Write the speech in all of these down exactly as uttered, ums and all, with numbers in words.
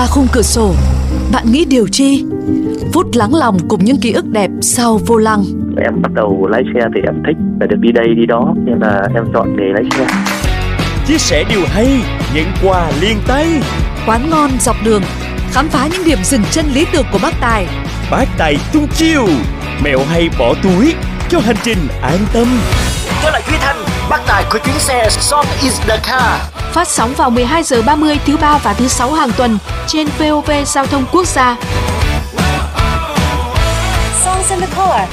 khung cửa sổ, bạn nghĩ điều chi? Phút lắng lòng cùng những ký ức đẹp sau vô lăng. Em bắt đầu lái xe thì em thích phải được đi đây đi đó, nên là em chọn nghề lái xe. Chia sẻ điều hay, nhận quà liền tay. Quán ngon dọc đường, khám phá những điểm dừng chân lý tưởng của bác Tài. Bác Tài tung chiêu, mẹo hay bỏ túi cho hành trình an tâm. Tôi là Duy Thanh, bác Tài của chuyến xe Song is the car. Phát sóng vào mười hai giờ ba mươi thứ ba và thứ sáu hàng tuần trên vê o vê Giao thông Quốc gia. Songs in the car.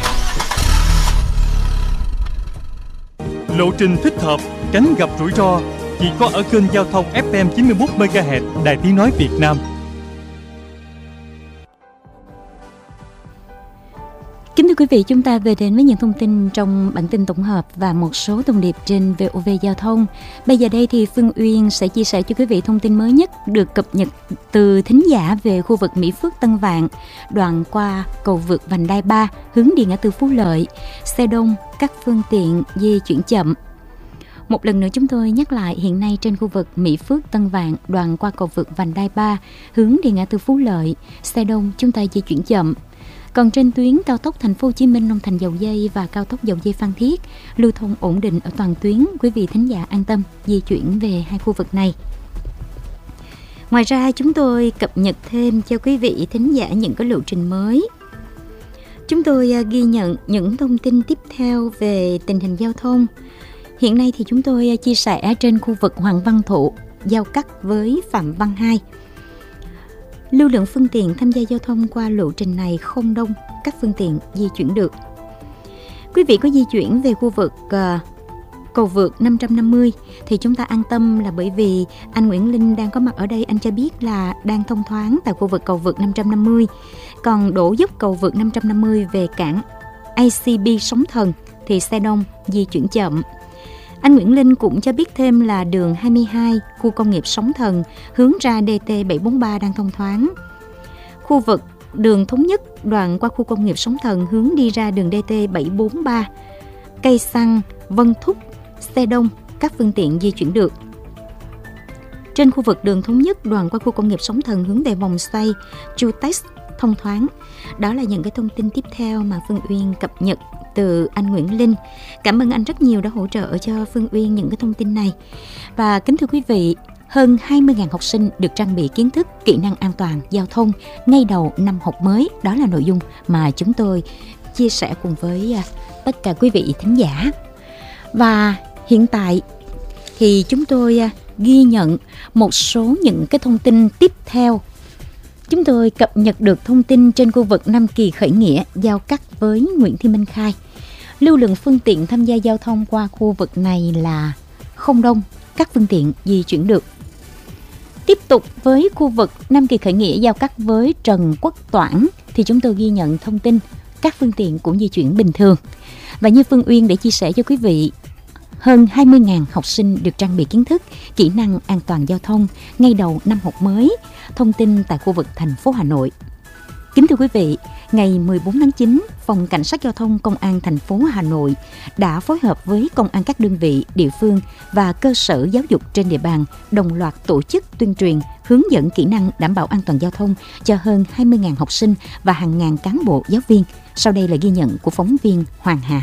Lộ trình thích hợp, tránh gặp rủi ro chỉ có ở kênh giao thông ép em chín mươi mốt mê ga héc Đài Tiếng nói Việt Nam. Kính thưa quý vị, chúng ta về đến với những thông tin trong bản tin tổng hợp và một số thông điệp trên vê o vê Giao thông. Bây giờ đây thì Phương Uyên sẽ chia sẻ cho quý vị thông tin mới nhất được cập nhật từ thính giả về khu vực Mỹ Phước Tân Vạn, đoạn qua cầu vượt vành đai ba, hướng đi ngã tư Phú Lợi. Xe đông, các phương tiện di chuyển chậm. Một lần nữa chúng tôi nhắc lại, hiện nay trên khu vực Mỹ Phước Tân Vạn, đoạn qua cầu vượt vành đai ba, hướng đi ngã tư Phú Lợi, xe đông chúng ta di chuyển chậm. Còn trên tuyến cao tốc Thành phố Hồ Chí Minh Long Thành Dầu Giây và cao tốc Dầu Giây Phan Thiết, lưu thông ổn định ở toàn tuyến, quý vị thính giả an tâm di chuyển về hai khu vực này. Ngoài ra chúng tôi cập nhật thêm cho quý vị thính giả những cái lộ trình mới. Chúng tôi ghi nhận những thông tin tiếp theo về tình hình giao thông. Hiện nay thì chúng tôi chia sẻ trên khu vực Hoàng Văn Thụ, giao cắt với Phạm Văn Hai. Lưu lượng phương tiện tham gia giao thông qua lộ trình này không đông, các phương tiện di chuyển được. Quý vị có di chuyển về khu vực uh, cầu vượt năm trăm năm mươi thì chúng ta an tâm, là bởi vì anh Nguyễn Linh đang có mặt ở đây, anh cho biết là đang thông thoáng tại khu vực cầu vượt năm trăm năm mươi. Còn đổ dốc cầu vượt năm trăm năm mươi về cảng a xê bê Sóng Thần thì xe đông di chuyển chậm. Anh Nguyễn Linh cũng cho biết thêm là đường hai mươi hai, khu công nghiệp Sóng Thần, hướng ra đê tê bảy bốn ba đang thông thoáng. Khu vực đường Thống Nhất, đoạn qua khu công nghiệp Sóng Thần, hướng đi ra đường đê tê bảy bốn ba, Cây Xăng, Vân Thúc, xe đông, các phương tiện di chuyển được. Trên khu vực đường Thống Nhất, đoạn qua khu công nghiệp Sóng Thần, hướng về vòng xoay Chutex thông thoáng. Đó là những cái thông tin tiếp theo mà Phương Uyên cập nhật từ anh Nguyễn Linh. Cảm ơn anh rất nhiều đã hỗ trợ cho Phương Uyên những cái thông tin này. Và kính thưa quý vị, hơn hai mươi nghìn học sinh được trang bị kiến thức, kỹ năng an toàn giao thông ngay đầu năm học mới. Đó là nội dung mà chúng tôi chia sẻ cùng với tất cả quý vị thính giả. Và hiện tại thì chúng tôi ghi nhận một số những cái thông tin tiếp theo. Chúng tôi cập nhật được thông tin trên khu vực Nam Kỳ Khởi Nghĩa, giao cắt với Nguyễn Thị Minh Khai. Lưu lượng phương tiện tham gia giao thông qua khu vực này là không đông, các phương tiện di chuyển được. Tiếp tục với khu vực Nam Kỳ Khởi Nghĩa, giao cắt với Trần Quốc Toản thì chúng tôi ghi nhận thông tin các phương tiện cũng di chuyển bình thường. Và như Phương Uyên để chia sẻ cho quý vị, hơn hai mươi nghìn học sinh được trang bị kiến thức, kỹ năng an toàn giao thông ngay đầu năm học mới. Thông tin tại khu vực thành phố Hà Nội. Kính thưa quý vị, ngày mười bốn tháng chín, Phòng Cảnh sát Giao thông Công an thành phố Hà Nội đã phối hợp với công an các đơn vị, địa phương và cơ sở giáo dục trên địa bàn đồng loạt tổ chức tuyên truyền, hướng dẫn kỹ năng đảm bảo an toàn giao thông cho hơn hai mươi nghìn học sinh và hàng ngàn cán bộ giáo viên. Sau đây là ghi nhận của phóng viên Hoàng Hà.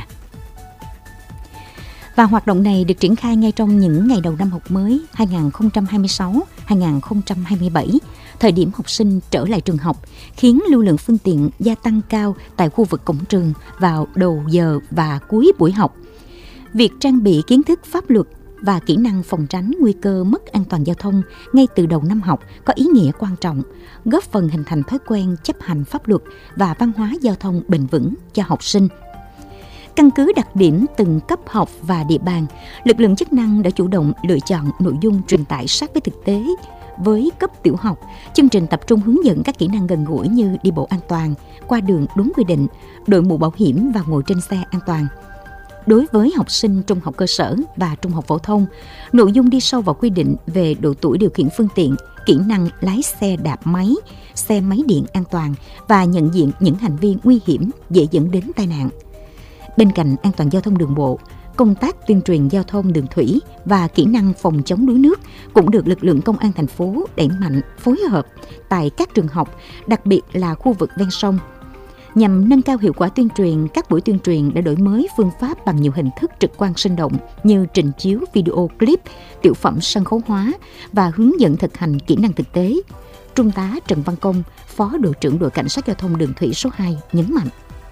Và hoạt động này được triển khai ngay trong những ngày đầu năm học mới hai nghìn không trăm hai mươi sáu hai nghìn không trăm hai mươi bảy, thời điểm học sinh trở lại trường học, khiến lưu lượng phương tiện gia tăng cao tại khu vực cổng trường vào đầu giờ và cuối buổi học. Việc trang bị kiến thức pháp luật và kỹ năng phòng tránh nguy cơ mất an toàn giao thông ngay từ đầu năm học có ý nghĩa quan trọng, góp phần hình thành thói quen chấp hành pháp luật và văn hóa giao thông bền vững cho học sinh. Căn cứ đặc điểm từng cấp học và địa bàn, lực lượng chức năng đã chủ động lựa chọn nội dung truyền tải sát với thực tế. Với cấp tiểu học, chương trình tập trung hướng dẫn các kỹ năng gần gũi như đi bộ an toàn, qua đường đúng quy định, đội mũ bảo hiểm và ngồi trên xe an toàn. Đối với học sinh trung học cơ sở và trung học phổ thông, nội dung đi sâu vào quy định về độ tuổi điều khiển phương tiện, kỹ năng lái xe đạp máy, xe máy điện an toàn và nhận diện những hành vi nguy hiểm dễ dẫn đến tai nạn. Bên cạnh an toàn giao thông đường bộ, công tác tuyên truyền giao thông đường thủy và kỹ năng phòng chống đuối nước cũng được lực lượng công an thành phố đẩy mạnh phối hợp tại các trường học, đặc biệt là khu vực ven sông. Nhằm nâng cao hiệu quả tuyên truyền, các buổi tuyên truyền đã đổi mới phương pháp bằng nhiều hình thức trực quan sinh động như trình chiếu video clip, tiểu phẩm sân khấu hóa và hướng dẫn thực hành kỹ năng thực tế. Trung tá Trần Văn Công, Phó đội trưởng đội cảnh sát giao thông đường thủy số hai nhấn mạnh.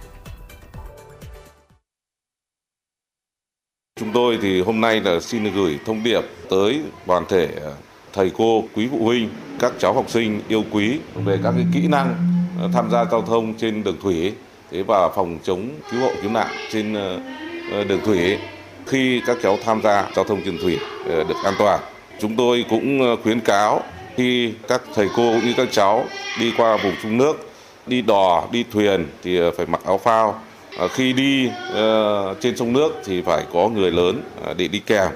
Chúng tôi thì hôm nay là xin gửi thông điệp tới toàn thể thầy cô, quý phụ huynh, các cháu học sinh yêu quý về các cái kỹ năng tham gia giao thông trên đường thủy và phòng chống cứu hộ cứu nạn trên đường thủy khi các cháu tham gia giao thông trên thủy được an toàn. Chúng tôi cũng khuyến cáo khi các thầy cô cũng như các cháu đi qua vùng sông nước, đi đò, đi thuyền thì phải mặc áo phao. Khi đi uh, trên sông nước thì phải có người lớn uh, để đi kèm.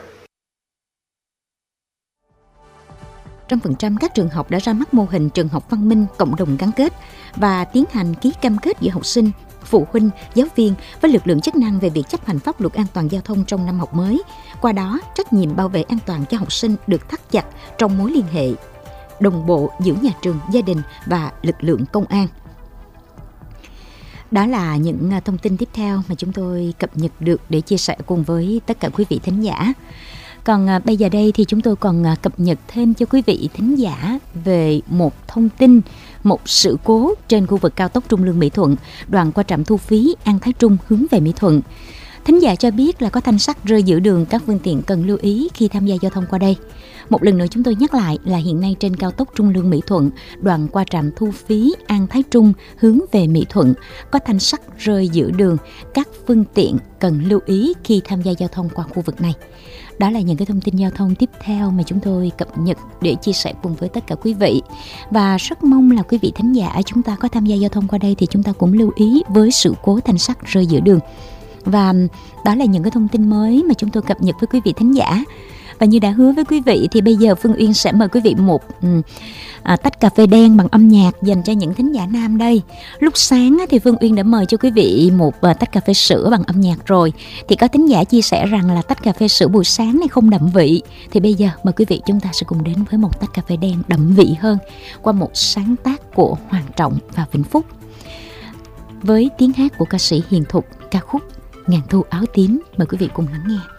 một trăm phần trăm các trường học đã ra mắt mô hình trường học văn minh cộng đồng gắn kết và tiến hành ký cam kết giữa học sinh, phụ huynh, giáo viên với lực lượng chức năng về việc chấp hành pháp luật an toàn giao thông trong năm học mới. Qua đó, trách nhiệm bảo vệ an toàn cho học sinh được thắt chặt trong mối liên hệ đồng bộ giữa nhà trường, gia đình và lực lượng công an. Đó là những thông tin tiếp theo mà chúng tôi cập nhật được để chia sẻ cùng với tất cả quý vị thính giả. Còn à, bây giờ đây thì chúng tôi còn à, cập nhật thêm cho quý vị thính giả về một thông tin, một sự cố trên khu vực cao tốc Trung Lương - Mỹ Thuận, đoạn qua trạm thu phí An Thái Trung hướng về Mỹ Thuận. Thính giả cho biết là có thanh sắt rơi giữa đường, các phương tiện cần lưu ý khi tham gia giao thông qua đây. Một lần nữa chúng tôi nhắc lại là hiện nay trên cao tốc Trung Lương - Mỹ Thuận, đoạn qua trạm thu phí An Thái Trung hướng về Mỹ Thuận, có thanh sắt rơi giữa đường, các phương tiện cần lưu ý khi tham gia giao thông qua khu vực này. Đó là những cái thông tin giao thông tiếp theo mà chúng tôi cập nhật để chia sẻ cùng với tất cả quý vị. Và rất mong là quý vị thính giả chúng ta có tham gia giao thông qua đây thì chúng ta cũng lưu ý với sự cố thanh sắt rơi giữa đường. Và đó là những cái thông tin mới mà chúng tôi cập nhật với quý vị thính giả. Và như đã hứa với quý vị thì bây giờ Phương Uyên sẽ mời quý vị một à, tách cà phê đen bằng âm nhạc dành cho những thính giả nam đây. Lúc sáng thì Phương Uyên đã mời cho quý vị một à, tách cà phê sữa bằng âm nhạc rồi. Thì có thính giả chia sẻ rằng là tách cà phê sữa buổi sáng này không đậm vị. Thì bây giờ mời quý vị chúng ta sẽ cùng đến với một tách cà phê đen đậm vị hơn qua một sáng tác của Hoàng Trọng và Vĩnh Phúc. Với tiếng hát của ca sĩ Hiền Thục, ca khúc Ngàn thu áo tím, mời quý vị cùng lắng nghe.